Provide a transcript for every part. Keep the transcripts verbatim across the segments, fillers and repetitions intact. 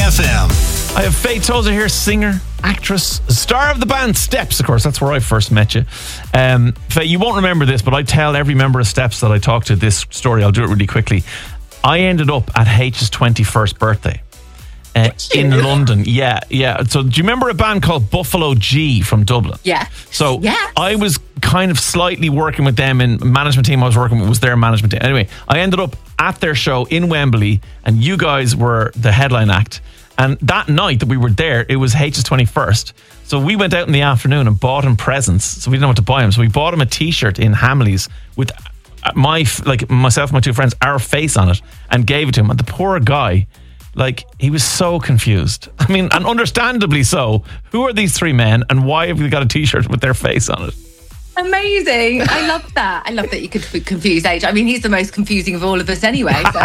F M. I have Faye Tozer here, singer, actress, star of the band Steps, of course. That's where I first met you. Um, Faye, you won't remember this, but I tell every member of Steps that I talk to this story. I'll do it really quickly. I ended up at H's twenty-first birthday uh, in London. Yeah, yeah. So do you remember a band called Buffalo G from Dublin? Yeah. So yes. I was kind of slightly working with them, and management team I was working with was their management team. Anyway, I ended up at their show in Wembley, and you guys were the headline act. And that night that we were there, it was H's twenty-first. So we went out in the afternoon and bought him presents. So we didn't know what to buy him. So we bought him a T-shirt in Hamleys with my, like myself and my two friends, our face on it, and gave it to him. And the poor guy, like, he was so confused. I mean, and understandably so. Who are these three men, and why have we got a T-shirt with their face on it? Amazing. I love that. I love that you could confuse H. I mean, he's the most confusing of all of us anyway. So.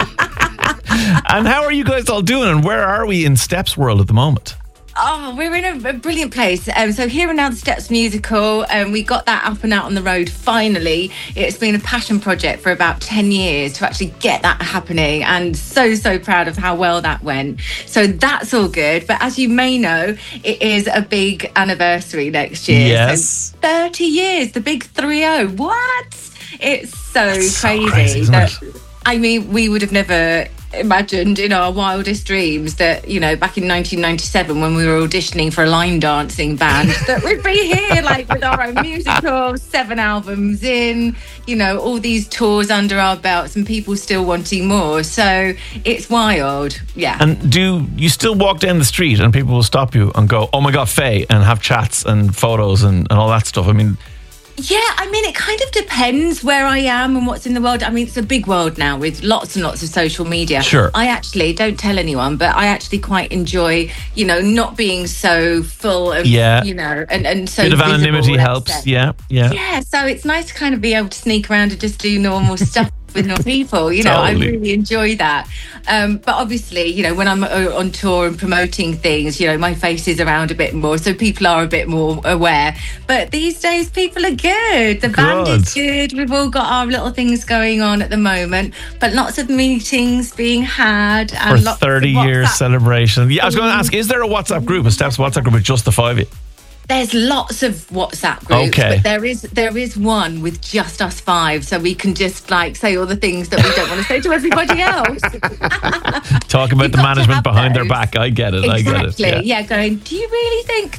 And how are you guys all doing, and where are we in Steps world at the moment? Oh, we're in a, a brilliant place. Um, so here and now, the Steps musical, and um, we got that up and out on the road finally. It's been a passion project for about ten years to actually get that happening, and so, so proud of how well that went. So that's all good. But as you may know, it is a big anniversary next year. Yes. So thirty years, the big three oh. What? It's so that's crazy. So crazy, isn't that, it? I mean, we would have never imagined in our wildest dreams that, you know, back in nineteen ninety-seven when we were auditioning for a line dancing band, that we'd be here like with our own musical, seven albums in, you know, all these tours under our belts and people still wanting more. So it's wild. Yeah. And do you still walk down the street and people will stop you and go, oh my God, Faye, and have chats and photos and, and all that stuff? I mean... Yeah, I mean, it kind of depends where I am and what's in the world. I mean, it's a big world now with lots and lots of social media. Sure. I actually, don't tell anyone, but I actually quite enjoy, you know, not being so full of, yeah. you know, and, and so bit of anonymity visible, helps. Yeah, yeah. Yeah, so it's nice to kind of be able to sneak around and just do normal stuff with normal people, you know. Totally. I really enjoy that. Um, but obviously, you know, when I'm on tour and promoting things, you know, my face is around a bit more, so people are a bit more aware. But these days, people are good. The band Good. is good. We've all got our little things going on at the moment, but lots of meetings being had. And For lots thirty of years WhatsApp. celebration. Yeah, I was going to ask, is there a WhatsApp group, a Steps WhatsApp group with just the five of you? There's lots of WhatsApp groups, Okay. but there is there is one with just us five, so we can just like say all the things that we don't want to say to everybody else. Talk about You've the got to management have behind their those. back. I get it. Exactly. I get it. Yeah. yeah, going, do you really think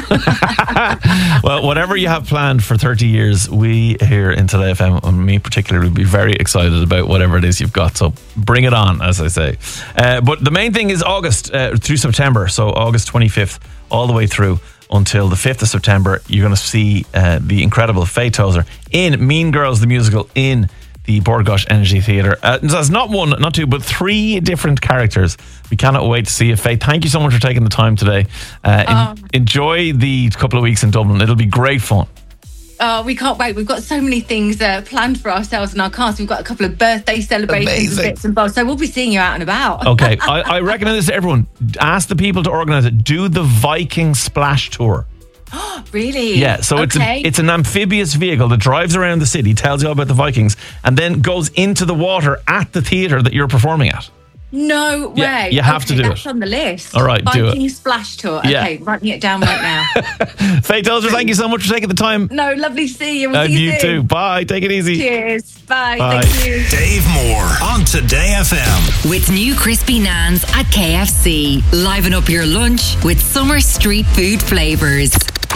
that? Well, whatever you have planned for thirty years, we here in Today F M, and me particularly, will be very excited about whatever it is you've got. So bring it on, as I say. Uh, but the main thing is August uh, through September. So August twenty-fifth all the way through until the fifth of September, you're going to see uh, the incredible Faye Tozer in Mean Girls, the musical, in the Bord Gáis Energy Theatre. Uh, that's not one, not two, but three different characters. We cannot wait to see you, Faye. Thank you so much for taking the time today. Uh, Oh. en- enjoy the couple of weeks in Dublin. It'll be great fun. Oh, we can't wait. We've got so many things uh, planned for ourselves and our cast. We've got a couple of birthday celebrations Amazing. and bits and bobs. So we'll be seeing you out and about. Okay, I, I recommend this to everyone. Ask the people to organise it. Do the Viking Splash Tour. Really? Yeah, so it's okay. a, it's an amphibious vehicle that drives around the city, tells you all about the Vikings, and then goes into the water at the theatre that you're performing at. No way. Yeah, you have to Okay, do that's it. on the list. All right, do it. Viking Splash Tour. Okay, Yeah. writing it down right now. Faye Tozer, thank you so much for taking the time. No, lovely to see you. We'll And see you, you soon. too. Bye. Take it easy. Cheers. Bye. Bye. Thank you. Dave Moore on Today F M. With new crispy naans at K F C. Liven up your lunch with summer street food flavours.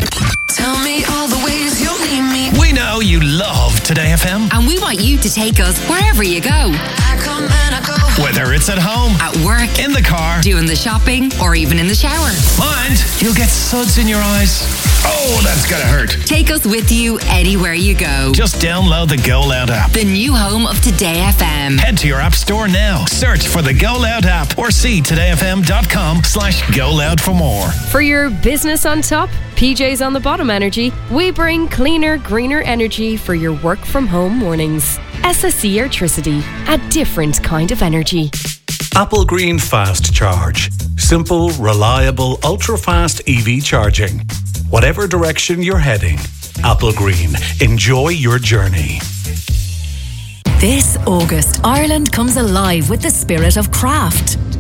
Tell me all the ways you'll need me. We know you love Today F M. And we want you to take us wherever you go. I come and I go. Whether it's at home, At work, in the car, doing the shopping, or even in the shower. mind, you'll get suds in your eyes. Oh, that's gonna hurt. Take us with you anywhere you go. Just download the Go Loud app. The new home of Today F M. Head to your app store now. Search for the Go Loud app or see todayfm.com slash go loud for more. For your business on top, P J's on the bottom energy, we bring cleaner, greener energy for your work from home mornings. S S E Airtricity, a different kind of energy. Apple Green Fast Charge. Simple, reliable, ultra-fast E V charging. Whatever direction you're heading, Apple Green. Enjoy your journey. This August, Ireland comes alive with the spirit of craft.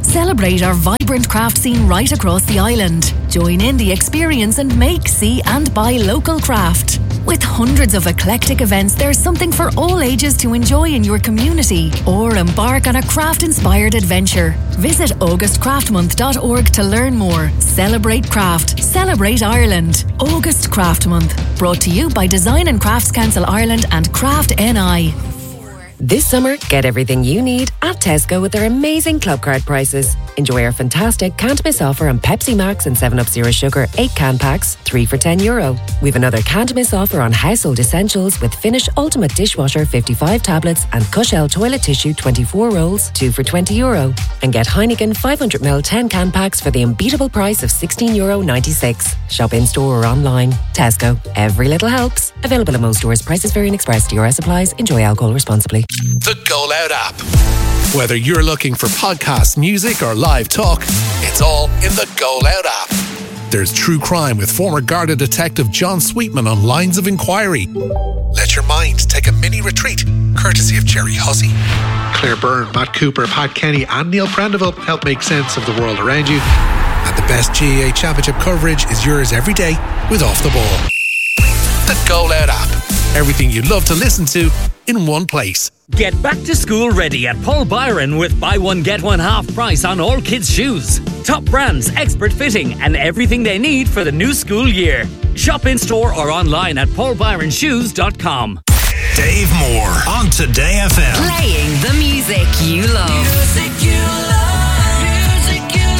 Celebrate our vibrant craft scene right across the island. Join in the experience and make, see and buy local craft. With hundreds of eclectic events, there's something for all ages to enjoy in your community, or embark on a craft-inspired adventure. Visit august craft month dot org to learn more. Celebrate craft. Celebrate Ireland. August Craft Month. Brought to you by Design and Crafts Council Ireland and Craft N I. This summer, get everything you need at Tesco with their amazing club card prices. Enjoy our fantastic can't miss offer on Pepsi Max and seven up Zero Sugar eight can packs, three for ten euro. We've another can't miss offer on household essentials with Finish Ultimate Dishwasher fifty-five tablets and Cushell toilet tissue twenty-four rolls, two for twenty euro. And get Heineken five hundred milliliter ten can packs for the unbeatable price of sixteen euro ninety-six. Shop in store or online. Tesco. Every little helps. Available at most stores. Prices vary in Express. D R S applies. Enjoy alcohol responsibly. The Go Loud app. Whether you're looking for podcasts, music, or live talk, it's all in the Go Loud app. There's true crime with former Garda detective John Sweetman on Lines of Inquiry. Let your mind take a mini retreat, courtesy of Jerry Hussey. Claire Byrne, Matt Cooper, Pat Kenny, and Neil Prendeville help make sense of the world around you. And the best G A A Championship coverage is yours every day with Off the Ball. The Go Loud app. Everything you'd love to listen to in one place. Get back to school ready at Paul Byron with buy one get one half price on all kids' shoes. Top brands, expert fitting and everything they need for the new school year. Shop in store or online at paul byron shoes dot com. Dave Moore on Today F M. Playing the music you love. Music you love. Music you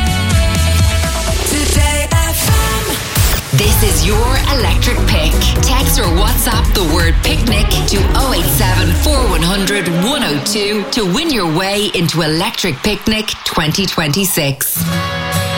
love. Today F M. This is your electric pick. Text or WhatsApp the word picnic to oh eight seven, four one hundred, one oh two to win your way into Electric Picnic twenty twenty-six.